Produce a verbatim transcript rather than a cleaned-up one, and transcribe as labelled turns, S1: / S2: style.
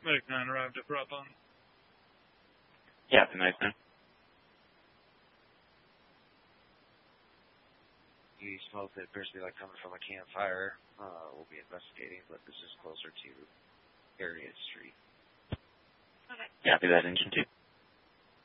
S1: Medic nine arrived at Brop on.
S2: Yeah, the Medic nine.
S3: The smoke that appears to be like coming from a campfire. Uh, we'll be investigating, but this is closer to Area Street.
S4: Okay.
S2: Yeah, be that engine two.